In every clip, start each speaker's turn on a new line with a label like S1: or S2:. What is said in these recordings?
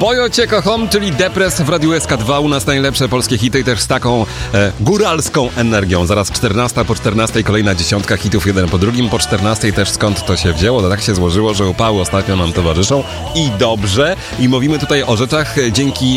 S1: Bojo Cię kocham, czyli Depres w Radiu SK2. U nas najlepsze polskie hity i też z taką góralską energią. Zaraz 14, po 14 kolejna dziesiątka hitów, jeden po drugim. Po 14 też skąd to się wzięło. To tak się złożyło, że upały ostatnio nam towarzyszą i dobrze. I mówimy tutaj o rzeczach, dzięki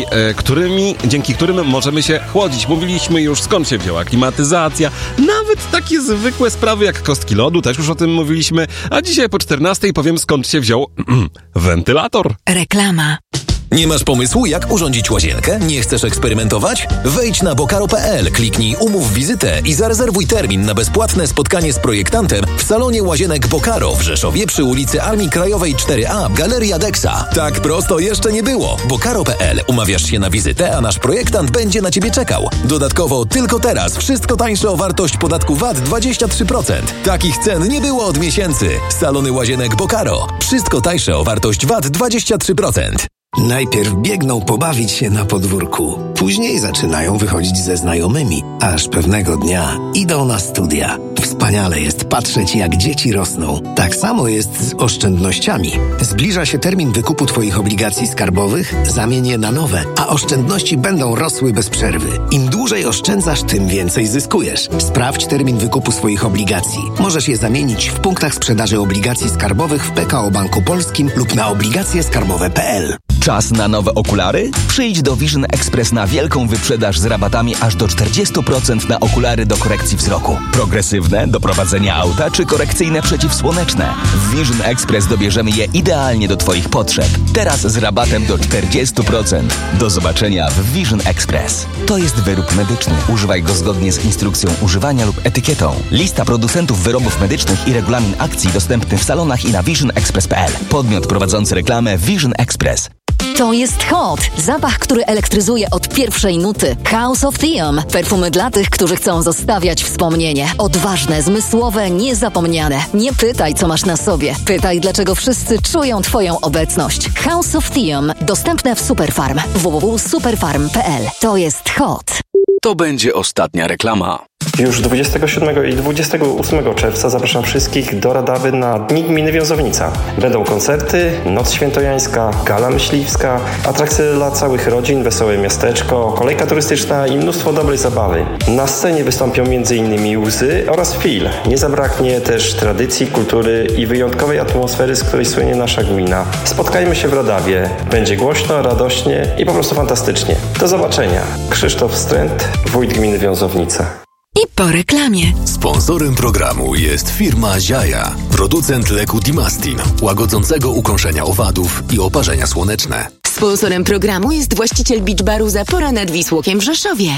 S1: którym możemy się chłodzić. Mówiliśmy już, skąd się wzięła klimatyzacja. Nawet takie zwykłe sprawy jak kostki lodu, też już o tym mówiliśmy. A dzisiaj po 14 powiem, skąd się wziął wentylator.
S2: Reklama.
S3: Nie masz pomysłu, jak urządzić łazienkę? Nie chcesz eksperymentować? Wejdź na bokaro.pl, kliknij umów wizytę i zarezerwuj termin na bezpłatne spotkanie z projektantem w salonie łazienek Bokaro w Rzeszowie przy ulicy Armii Krajowej 4A, Galeria Dexa. Tak prosto jeszcze nie było. Bokaro.pl. Umawiasz się na wizytę, a nasz projektant będzie na Ciebie czekał. Dodatkowo tylko teraz wszystko tańsze o wartość podatku VAT 23%. Takich cen nie było od miesięcy. Salony łazienek Bokaro. Wszystko tańsze o wartość VAT 23%.
S4: Najpierw biegną pobawić się na podwórku, później zaczynają wychodzić ze znajomymi, aż pewnego dnia idą na studia. Wspaniale jest patrzeć, jak dzieci rosną. Tak samo jest z oszczędnościami. Zbliża się termin wykupu Twoich obligacji skarbowych, zamień je na nowe, a oszczędności będą rosły bez przerwy. Im dłużej oszczędzasz, tym więcej zyskujesz. Sprawdź termin wykupu swoich obligacji. Możesz je zamienić w punktach sprzedaży obligacji skarbowych w PKO Banku Polskim lub na obligacjeskarbowe.pl.
S5: Czas na nowe okulary? Przyjdź do Vision Express na wielką wyprzedaż z rabatami aż do 40% na okulary do korekcji wzroku. Progresywne do prowadzenia auta czy korekcyjne przeciwsłoneczne. W Vision Express dobierzemy je idealnie do Twoich potrzeb. Teraz z rabatem do 40%. Do zobaczenia w Vision Express. To jest wyrób medyczny. Używaj go zgodnie z instrukcją używania lub etykietą. Lista producentów wyrobów medycznych i regulamin akcji dostępny w salonach i na visionexpress.pl. Podmiot prowadzący reklamę Vision Express.
S2: To jest Hot. Zapach, który elektryzuje od pierwszej nuty. House of Theum. Perfumy dla tych, którzy chcą zostawiać wspomnienie. Odważne, zmysłowe, niezapomniane. Nie pytaj, co masz na sobie. Pytaj, dlaczego wszyscy czują Twoją obecność. House of Theum. Dostępne w Superfarm. www.superfarm.pl. To jest Hot.
S6: To będzie ostatnia reklama.
S7: Już 27 i 28 czerwca zapraszam wszystkich do Radawy na Dni Gminy Wiązownica. Będą koncerty, Noc Świętojańska, Gala Myśliwska, atrakcje dla całych rodzin, wesołe miasteczko, kolejka turystyczna i mnóstwo dobrej zabawy. Na scenie wystąpią m.in. Łzy oraz Fil. Nie zabraknie też tradycji, kultury i wyjątkowej atmosfery, z której słynie nasza gmina. Spotkajmy się w Radawie. Będzie głośno, radośnie i po prostu fantastycznie. Do zobaczenia. Krzysztof Stręt, wójt gminy Wiązownica.
S2: I po reklamie.
S3: Sponsorem programu jest firma Ziaja, producent leku Dimastin, łagodzącego ukąszenia owadów i oparzenia słoneczne.
S8: Sponsorem programu jest właściciel beach baru Zapora nad Wisłokiem w Rzeszowie.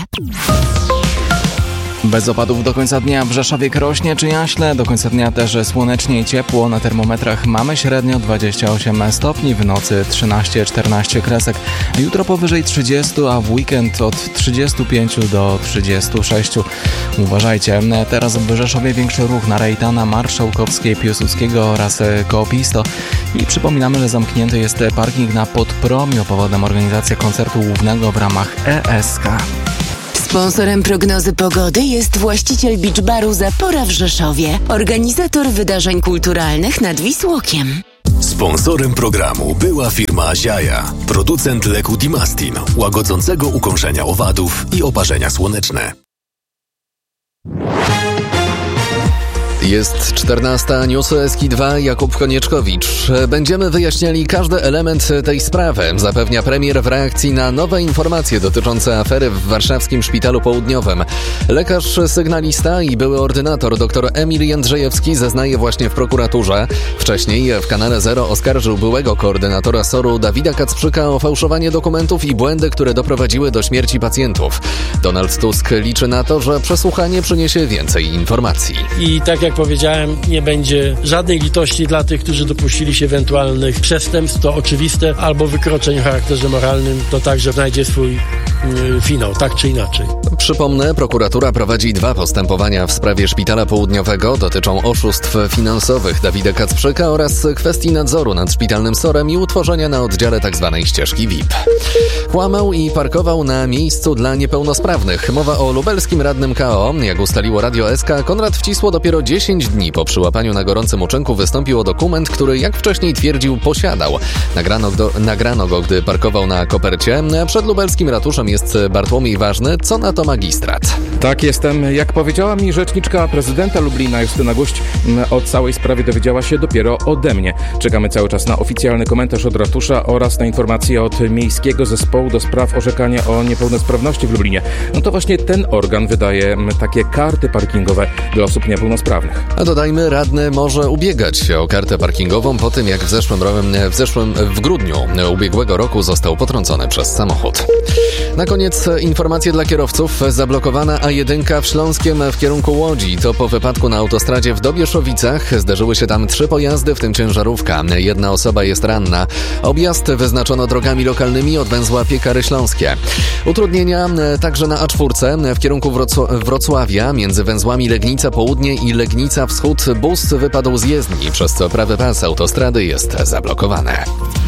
S9: Bez opadów do końca dnia w Rzeszowie, Krośnie czy Jaśle. Do końca dnia też słonecznie i ciepło. Na termometrach mamy średnio 28 stopni, w nocy 13-14 kresek. Jutro powyżej 30, a w weekend od 35 do 36. Uważajcie, teraz w Rzeszowie większy ruch na Rejtana, Marszałkowskiej, Piłsudskiego oraz Kołopisto. I przypominamy, że zamknięty jest parking na Podpromiu powodem organizacji koncertu głównego w ramach ESK.
S8: Sponsorem prognozy pogody jest właściciel beach baru Zapora w Rzeszowie, organizator wydarzeń kulturalnych nad Wisłokiem.
S3: Sponsorem programu była firma Ziaja, producent leku Dimastin, łagodzącego ukąszenia owadów i oparzenia słoneczne.
S10: Jest 14, newsy SK2, Jakub Konieczkowicz. Będziemy wyjaśniali każdy element tej sprawy, zapewnia premier w reakcji na nowe informacje dotyczące afery w warszawskim Szpitalu Południowym. Lekarz sygnalista i były ordynator dr Emil Jędrzejewski zeznaje właśnie w prokuraturze. Wcześniej w kanale Zero oskarżył byłego koordynatora SOR-u Dawida Kacprzyka o fałszowanie dokumentów i błędy, które doprowadziły do śmierci pacjentów. Donald Tusk liczy na to, że przesłuchanie przyniesie więcej informacji.
S11: I tak jak powiedziałem, nie będzie żadnej litości dla tych, którzy dopuścili się ewentualnych przestępstw, to oczywiste, albo wykroczeń o charakterze moralnym, to także znajdzie swój finał, tak czy inaczej.
S10: Przypomnę, prokuratura prowadzi 2 postępowania w sprawie Szpitala Południowego. Dotyczą oszustw finansowych Dawida Kacprzyka oraz kwestii nadzoru nad szpitalnym SOR-em i utworzenia na oddziale tzw. ścieżki VIP. Kłamał i parkował na miejscu dla niepełnosprawnych. Mowa o lubelskim radnym KO. Jak ustaliło Radio SK, Konrad Wcisło dopiero 10 dni po przyłapaniu na gorącym uczynku wystąpił o dokument, który, jak wcześniej twierdził, posiadał. Nagrano go, gdy parkował na kopercie. Przed lubelskim ratuszem jest Bartłomiej Ważny. Co na to magistrat?
S12: Tak, jestem. Jak powiedziała mi rzeczniczka prezydenta Lublina Justyna Guść, o całej sprawie dowiedziała się dopiero ode mnie. Czekamy cały czas na oficjalny komentarz od ratusza oraz na informacje od Miejskiego Zespołu do spraw orzekania o niepełnosprawności w Lublinie. No to właśnie ten organ wydaje takie karty parkingowe dla osób niepełnosprawnych.
S10: A dodajmy, radny może ubiegać się o kartę parkingową po tym, jak w grudniu ubiegłego roku został potrącony przez samochód. Na koniec informacje dla kierowców. Zablokowana A1 w Śląskiem w kierunku Łodzi. To po wypadku na autostradzie w Dobieszowicach. Zdarzyły się tam 3 pojazdy, w tym ciężarówka. 1 osoba jest ranna. Objazd wyznaczono drogami lokalnymi od węzła Piekary Śląskie. Utrudnienia także na A4 w kierunku Wrocławia. Między węzłami Legnica Południe i Legnica Wschód bus wypadł z jezdni, przez co prawy pas autostrady jest zablokowany.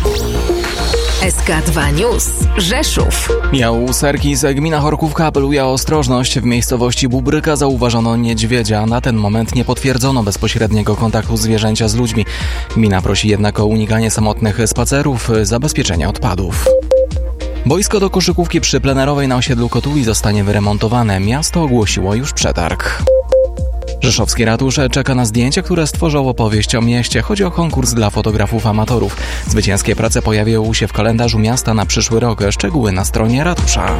S13: SK2 News. Rzeszów.
S9: Miał Serkis. Gmina Chorkówka apeluje o ostrożność. W miejscowości Bubryka zauważono niedźwiedzia. Na ten moment nie potwierdzono bezpośredniego kontaktu zwierzęcia z ludźmi. Gmina prosi jednak o unikanie samotnych spacerów, zabezpieczenie odpadów. Boisko do koszykówki przy Plenerowej na osiedlu Kotuli zostanie wyremontowane. Miasto ogłosiło już przetarg. Rzeszowski ratusz czeka na zdjęcie, które stworzą opowieść o mieście. Chodzi o konkurs dla fotografów amatorów. Zwycięskie prace pojawią się w kalendarzu miasta na przyszły rok. Szczegóły na stronie ratusza.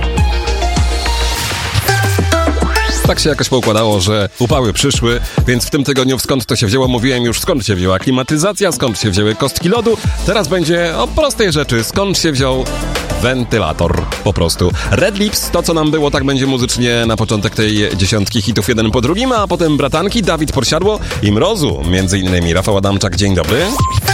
S1: Tak się jakoś poukładało, że upały przyszły, więc w tym tygodniu skąd to się wzięło, mówiłem już, skąd się wzięła klimatyzacja, skąd się wzięły kostki lodu. Teraz będzie o prostej rzeczy, skąd się wziął wentylator, po prostu. Red Lips, to co nam było, tak będzie muzycznie na początek tej 10 hitów jeden po drugim, a potem bratanki, Dawid Porsiadło i Mrozu, między innymi Rafał Adamczak, dzień dobry.